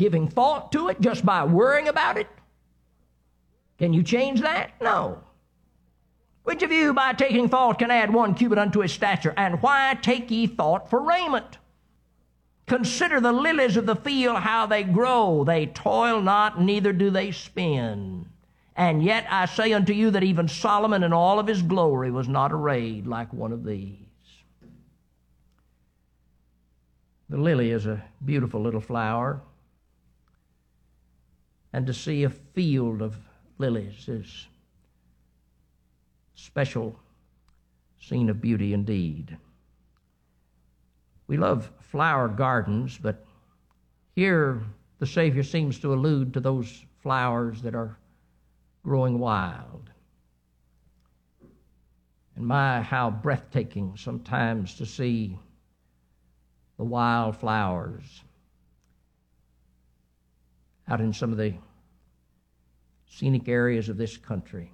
giving thought to it, just by worrying about it? Can you change that? No. Which of you by taking thought can add 1 cubit unto his stature? And why take ye thought for raiment? Consider the lilies of the field, how they grow. They toil not, neither do they spin. And yet I say unto you that even Solomon in all of his glory was not arrayed like one of these. The lily is a beautiful little flower. And to see a field of lilies is a special scene of beauty indeed. We love flower gardens, but here the Savior seems to allude to those flowers that are growing wild. And my, how breathtaking sometimes to see the wild flowers out in some of the scenic areas of this country.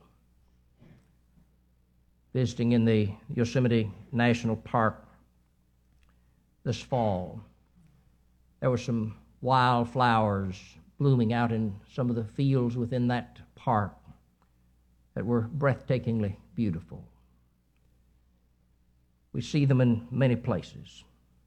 Visiting in the Yosemite National Park this fall, there were some wild flowers blooming out in some of the fields within that park that were breathtakingly beautiful. We see them in many places.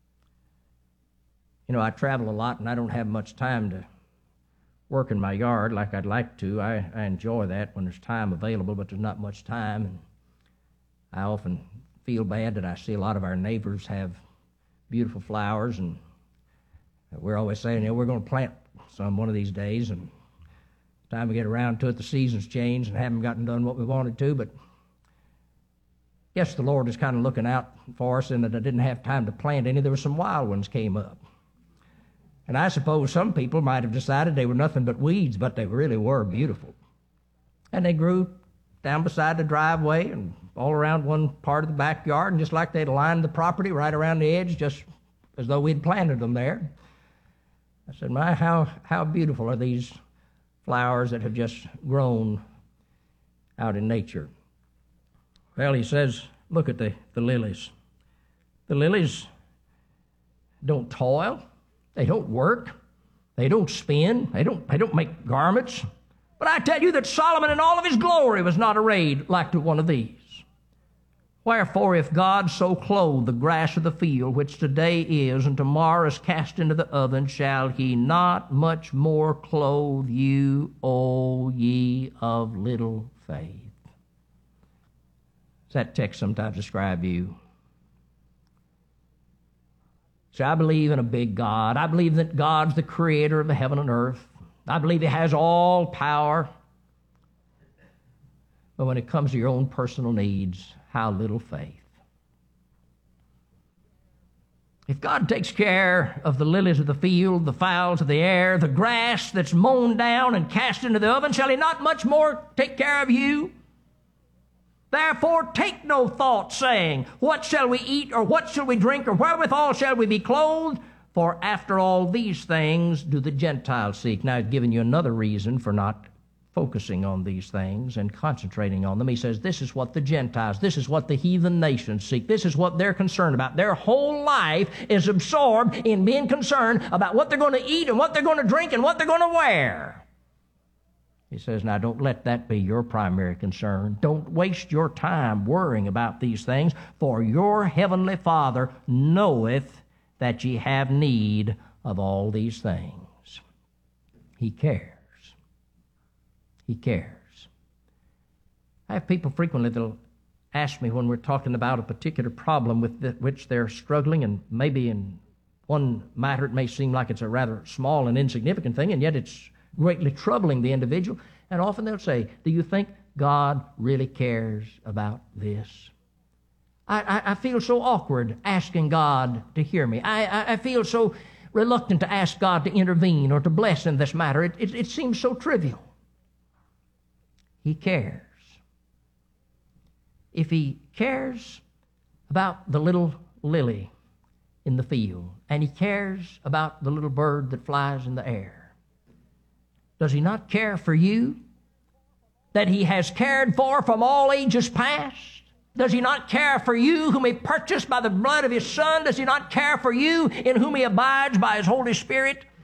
You know, I travel a lot and I don't have much time to work in my yard like I'd like to. I enjoy that when there's time available, but there's not much time. And I often feel bad that I see a lot of our neighbors have beautiful flowers, and we're always saying, you know, we're going to plant some one of these days, and the time we get around to it, the seasons change and haven't gotten done what we wanted to, but yes, the Lord is kind of looking out for us, and that I didn't have time to plant any. There were some wild ones came up. And I suppose some people might have decided they were nothing but weeds, but they really were beautiful. And they grew down beside the driveway and all around one part of the backyard, and just like they'd lined the property right around the edge, just as though we'd planted them there. I said, my, how beautiful are these flowers that have just grown out in nature. Well, he says, look at the lilies. The lilies don't toil. They don't work. They don't spin. They don't make garments. But I tell you that Solomon in all of his glory was not arrayed like to one of these. Wherefore, if God so clothe the grass of the field, which today is and tomorrow is cast into the oven, shall he not much more clothe you, O ye of little faith? Does that text sometimes describe you? See, I believe in a big God. I believe that God's the creator of the heaven and earth. I believe he has all power. But when it comes to your own personal needs, how little faith. If God takes care of the lilies of the field, the fowls of the air, the grass that's mown down and cast into the oven, shall he not much more take care of you? Therefore take no thought, saying, what shall we eat, or what shall we drink, or wherewithal shall we be clothed? For after all these things do the Gentiles seek. Now, I've given you another reason for not focusing on these things and concentrating on them. He says, this is what the Gentiles, this is what the heathen nations seek. This is what they're concerned about. Their whole life is absorbed in being concerned about what they're going to eat and what they're going to drink and what they're going to wear. He says, now don't let that be your primary concern. Don't waste your time worrying about these things, for your heavenly Father knoweth that ye have need of all these things. He cares. He cares. I have people frequently that'll ask me when we're talking about a particular problem with which they're struggling, and maybe in one matter it may seem like it's a rather small and insignificant thing, and yet it's greatly troubling the individual. And often they'll say, do you think God really cares about this? I feel so awkward asking God to hear me. I feel so reluctant to ask God to intervene or to bless in this matter. It seems so trivial. He cares. If he cares about the little lily in the field, and he cares about the little bird that flies in the air, does he not care for you, that he has cared for from all ages past? Does he not care for you, whom he purchased by the blood of his Son? Does he not care for you, in whom he abides by his Holy Spirit?